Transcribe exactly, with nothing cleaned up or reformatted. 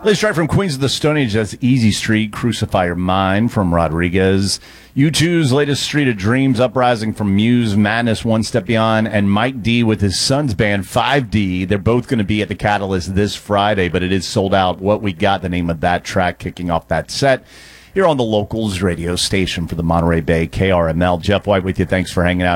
Latest track from Queens of the Stone Age, that's Easy Street, Crucify Your Mind from Rodriguez. U two's latest Street of Dreams, Uprising from Muse, Madness, One Step Beyond, and Mike D with his son's band, five D. They're both going to be at the Catalyst this Friday, but it is sold out. What We Got, the name of that track, kicking off that set here on the Locals radio station for the Monterey Bay, K R M L. Jeff White with you. Thanks for hanging out.